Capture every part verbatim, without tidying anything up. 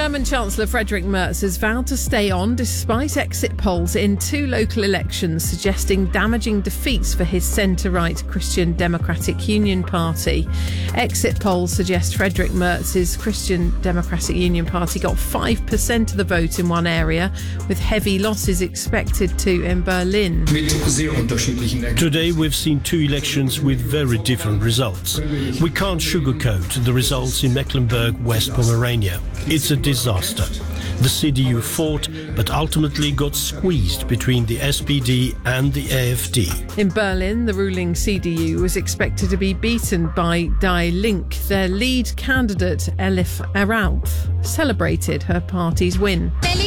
German Chancellor Friedrich Merz has vowed to stay on despite exit polls in two local elections suggesting damaging defeats for his centre-right Christian Democratic Union Party. Exit polls suggest Friedrich Merz's Christian Democratic Union Party got five percent of the vote in one area, with heavy losses expected too in Berlin. Today we've seen two elections with very different results. We can't sugarcoat the results in Mecklenburg-West Pomerania. It's a disaster. The C D U fought, but ultimately got squeezed between the S P D and the A F D. In Berlin, the ruling C D U was expected to be beaten by Die Linke. Their lead candidate, Elif Arauf, celebrated her party's win.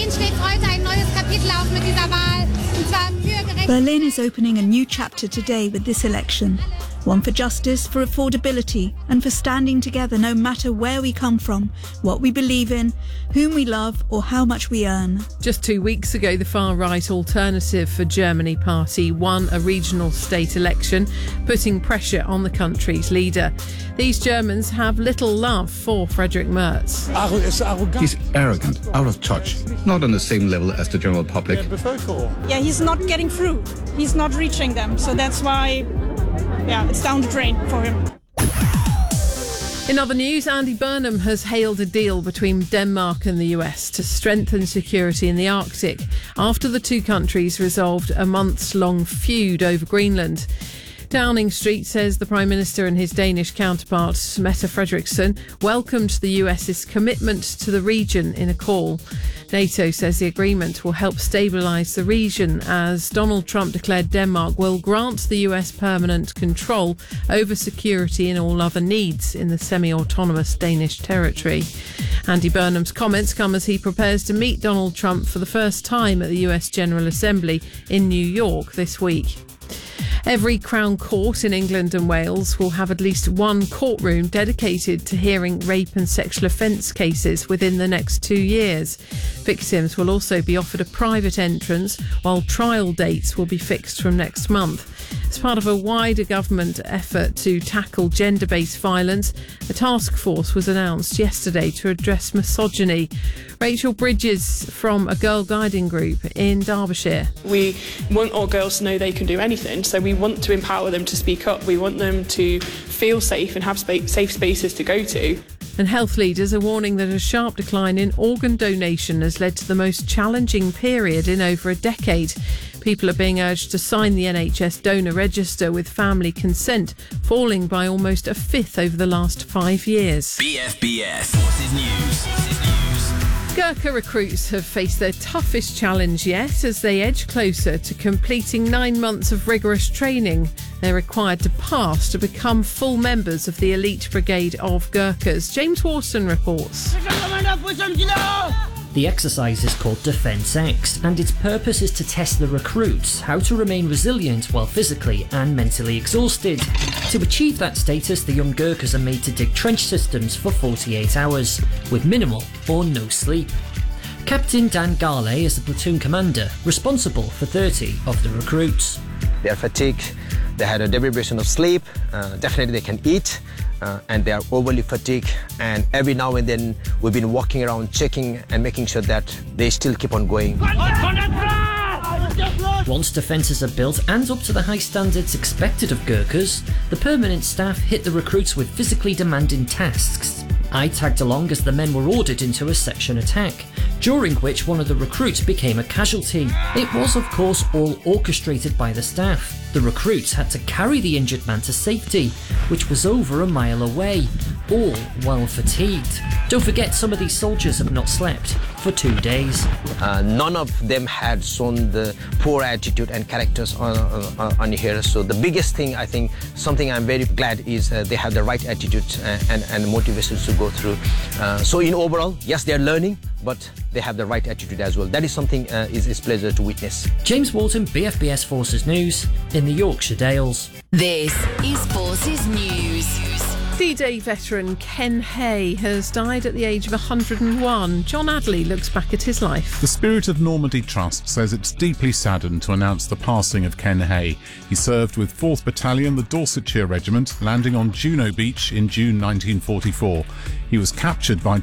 Berlin is opening a new chapter today with this election. One for justice, for affordability, and for standing together no matter where we come from, what we believe in, whom we love, or how much we earn. Just two weeks ago, the far-right Alternative for Germany party won a regional state election, putting pressure on the country's leader. These Germans have little love for Friedrich Merz. He's arrogant, out of touch, not on the same level as the general public. Yeah, he's not getting through. He's not reaching them, so that's why... Yeah, it's down the drain for him. In other news, Andy Burnham has hailed a deal between Denmark and the U S to strengthen security in the Arctic after the two countries resolved a months-long feud over Greenland. Downing Street says the Prime Minister and his Danish counterpart, Mette Frederiksen, welcomed the US's commitment to the region in a call. NATO says the agreement will help stabilise the region as Donald Trump declared Denmark will grant the U S permanent control over security and all other needs in the semi-autonomous Danish territory. Andy Burnham's comments come as he prepares to meet Donald Trump for the first time at the U S General Assembly in New York this week. Every Crown Court in England and Wales will have at least one courtroom dedicated to hearing rape and sexual offence cases within the next two years. Victims will also be offered a private entrance, while trial dates will be fixed from next month. As part of a wider government effort to tackle gender-based violence, a task force was announced yesterday to address misogyny. Rachel Bridges from a Girl Guiding Group in Derbyshire. We want our girls to know they can do anything, so we want to empower them to speak up. We want them to feel safe and have spa- safe spaces to go to. And health leaders are warning that a sharp decline in organ donation has led to the most challenging period in over a decade. People are being urged to sign the N H S donor register with family consent, falling by almost a fifth over the last five years. B F B S Forces News. Gurkha recruits have faced their toughest challenge yet as they edge closer to completing nine months of rigorous training. They're required to pass to become full members of the elite brigade of Gurkhas. James Warson reports. The exercise is called Defence X, and its purpose is to test the recruits how to remain resilient while physically and mentally exhausted. To achieve that status, the young Gurkhas are made to dig trench systems for forty-eight hours, with minimal or no sleep. Captain Dan Gale is the platoon commander, responsible for thirty of the recruits. They are fatigued, they had a deprivation of sleep, uh, definitely they can eat, uh, and they are overly fatigued, and every now and then we've been walking around checking and making sure that they still keep on going. Once defences are built and up to the high standards expected of Gurkhas, the permanent staff hit the recruits with physically demanding tasks. I tagged along as the men were ordered into a section attack, during which one of the recruits became a casualty. It was, of course, all orchestrated by the staff. The recruits had to carry the injured man to safety, which was over a mile away, all while fatigued. Don't forget, some of these soldiers have not slept for two days. Uh, none of them had shown the poor attitude and characters on, on, on here. So the biggest thing, I think, something I'm very glad is uh, they have the right attitude and, and, and motivation to go through. Uh, so in overall, yes, they're learning, but they have the right attitude as well. That is something uh, is, is pleasure to witness. James Walton, B F B S Forces News in the Yorkshire Dales. This is Forces News. D-Day veteran Ken Hay has died at the age of one hundred and one. John Adley looks back at his life. The Spirit of Normandy Trust says it's deeply saddened to announce the passing of Ken Hay. He served with fourth Battalion, the Dorsetshire Regiment, landing on Juno Beach in June nineteen forty-four. He was captured by